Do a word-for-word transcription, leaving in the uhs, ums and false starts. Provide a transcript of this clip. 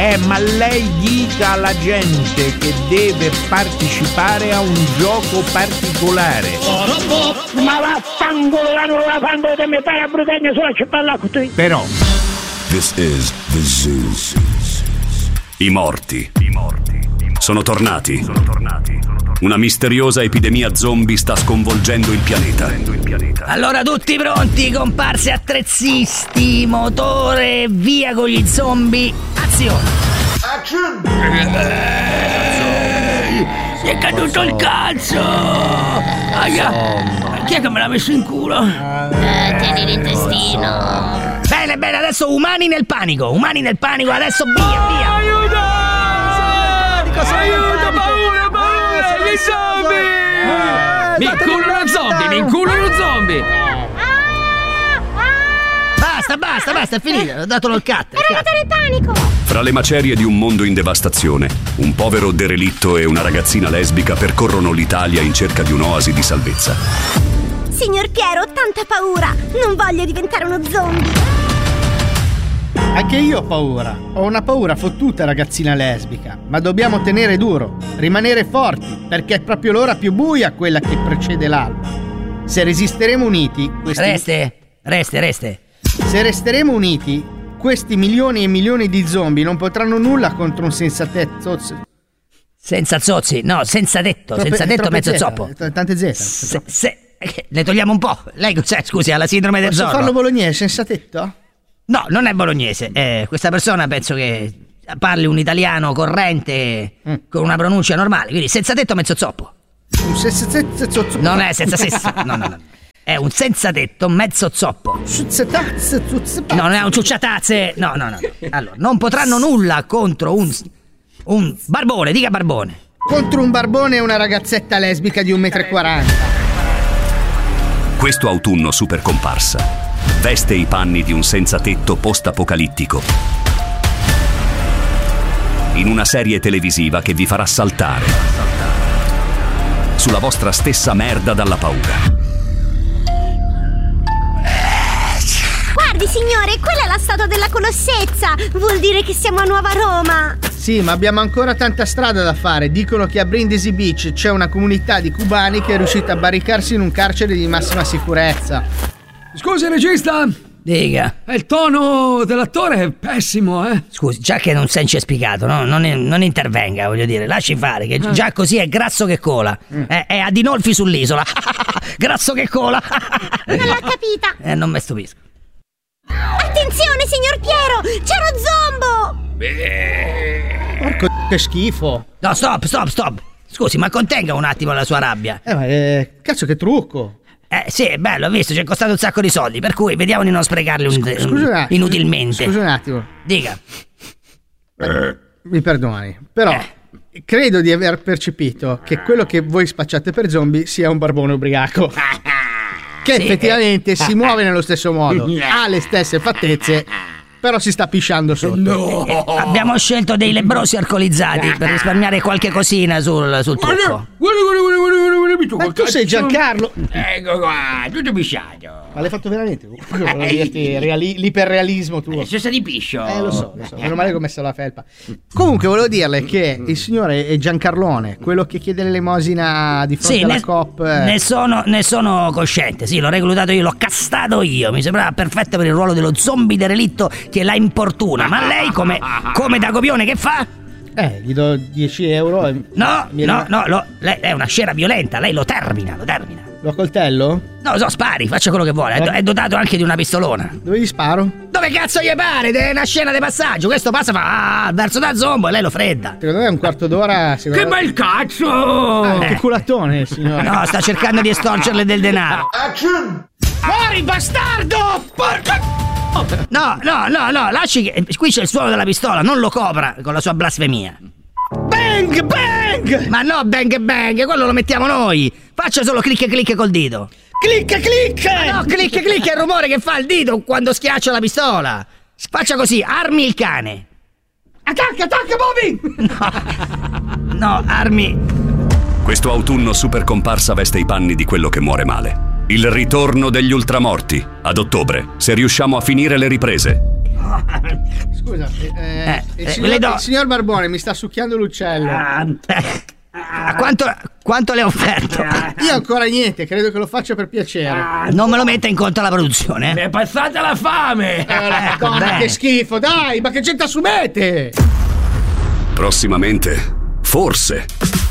Eh, ma lei dica alla gente che deve partecipare a un gioco particolare. Ma vaffanculo, non la fanno di me fare a Brutagna sulla cipolla con te. Però This is the zoo. I morti. I morti. Sono tornati. Sono tornati. Una misteriosa epidemia zombie sta sconvolgendo il pianeta. Allora tutti pronti, comparse attrezisti, motore, via con gli zombie, azione! Si è caduto il cazzo! Aia! Chi è che me l'ha messo in culo? Eh, tieni l'intestino. Bene, bene, adesso umani nel panico, umani nel panico, adesso via, via! Aiuto! Aiuto, paura, paura, gli zombie! Mi inculo uno zombie, mi inculo uno zombie! Basta, basta, basta, è finito, ho dato il cut. Era nato nel panico! Fra le macerie di un mondo in devastazione, un povero derelitto e una ragazzina lesbica percorrono l'Italia in cerca di un'oasi di salvezza. Signor Piero, ho tanta paura! Non voglio diventare uno zombie! Anche io ho paura. Ho una paura fottuta, ragazzina lesbica. Ma dobbiamo tenere duro, rimanere forti, perché è proprio l'ora più buia quella che precede l'alba. Se resisteremo uniti, questi... Reste, reste, reste. Se resteremo uniti, questi milioni e milioni di zombie non potranno nulla contro un senza tetto. Senza zozzi, no, senza tetto, Troppe, senza tetto mezzo zeta, zoppo. t- Tante zeta. Se, se, eh, le togliamo un po'. Lei cos'è, scusi, ha la sindrome del Posso Zorro? farlo bolognese senza tetto? No, non è bolognese. Eh, questa persona penso che parli un italiano corrente mm. con una pronuncia normale, quindi senza tetto mezzo zoppo. Un senza tetto zozzo. Non è senza sesso. No, no, no. È un senza tetto mezzo zoppo. No, non è un ciucciatazze. No, no, no. Allora, non potranno nulla contro un un barbone, dica barbone. Contro un barbone e una ragazzetta lesbica di un metro e quaranta. Questo autunno super comparsa veste i panni di un senza tetto post-apocalittico in una serie televisiva che vi farà saltare sulla vostra stessa merda dalla paura. Guardi, signore, quella è la statua della Colossezza! Vuol dire che siamo a Nuova Roma! Sì, ma abbiamo ancora tanta strada da fare. Dicono che a Brindisi Beach c'è una comunità di cubani che è riuscita a barricarsi in un carcere di massima sicurezza. Scusi, regista! Dica. Il tono dell'attore è pessimo, eh? Scusi, già che non sei incespicato, no? non, non intervenga, voglio dire, lasci fare, che già così è grasso che cola. Mm. È, è Adinolfi sull'isola. Grasso che cola. Non l'ho capita. Eh, non mi stupisco. Attenzione, signor Piero! C'è uno zombo! Porco che schifo. No, stop, stop, stop. Scusi, ma contenga un attimo la sua rabbia. Eh, ma eh, cazzo che trucco. Eh sì, è bello, ho visto, ci è costato un sacco di soldi, per cui vediamo di non sprecarli un, Scusa, scusa, inutilmente. Scusa un attimo. Dica. Eh, mi perdoni, però Eh. credo di aver percepito che quello che voi spacciate per zombie sia un barbone ubriaco. Che Sì, effettivamente eh. si muove nello stesso modo, ha le stesse fattezze, però si sta pisciando sotto. No. Eh, abbiamo scelto dei lebbrosi alcolizzati per risparmiare qualche cosina sul, sul trucco. Guarda, guarda, guarda, guarda, guarda, guarda, tu Ma col tu sei cazzo. Giancarlo. Ecco qua, tutto pisciato. Ma l'hai fatto veramente? Volevo dirti reali- l'iperrealismo tuo. È senza di piscio. Eh, lo so, lo so. Meno male che ho messo la felpa. Comunque, volevo dirle che il signore è Giancarlone, quello che chiede l'elemosina di fronte Sì, alla ne, Coop. ne sono, ne sono cosciente, sì, l'ho reclutato io, l'ho castato io, mi sembrava perfetto per il ruolo dello zombie derelitto che la importuna, ma lei come, come da copione che fa? Eh, gli do dieci euro. E No, mi no, rim- no, lo, lei è una scena violenta, lei lo termina, lo termina. Lo coltello? No, so, spari, faccia quello che vuole, è, do- è dotato anche di una pistolona. Dove gli sparo? Dove cazzo gli pare? È una scena di passaggio, questo passa fa ah, verso da zombo e lei lo fredda. Secondo me è un quarto d'ora. secondo Che me- bel cazzo! Ah, che culatone, il signore. No, sta cercando di estorcerle del denaro. Muori, bastardo! Porca... No, no, no, no, lasci che qui c'è il suono della pistola, non lo copra con la sua blasfemia. Bang, bang! Ma no, bang bang, quello lo mettiamo noi. Faccia solo clic clic col dito. Clicca, clicca! No, clic clic è il rumore che fa il dito quando schiaccia la pistola. Faccia così, armi il cane. Attacca, attacca, Bobby! No, no, armi. Questo autunno super comparsa veste i panni di quello che muore male. Il ritorno degli ultramorti, ad ottobre, se riusciamo a finire le riprese. Scusa, eh, Eh, il, eh, signor, le do- il signor Barbone mi sta succhiando l'uccello. A quanto, quanto le ho offerto? Io ancora niente, credo che lo faccia per piacere. Non me lo metta in conto la produzione. Mi è passata la fame! Eh, Madonna, bene. che schifo, dai, ma che gente assumete? Prossimamente, forse,